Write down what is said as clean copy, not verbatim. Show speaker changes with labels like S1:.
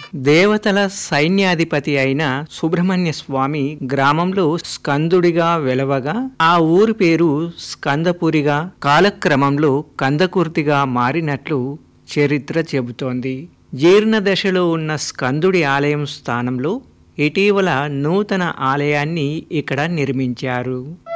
S1: దేవతల సైన్యాధిపతి అయిన సుబ్రహ్మణ్య స్వామి గ్రామంలో స్కందుడిగా వెలవగా ఆ ఊరి పేరు స్కందపురిగా కాలక్రమంలో కందకుర్తిగా మారినట్లు చరిత్ర చెబుతోంది. జీర్ణ దశలో ఉన్న స్కందుడి ఆలయం స్థానంలో ఇటీవల నూతన ఆలయాన్ని ఇక్కడ నిర్మించారు.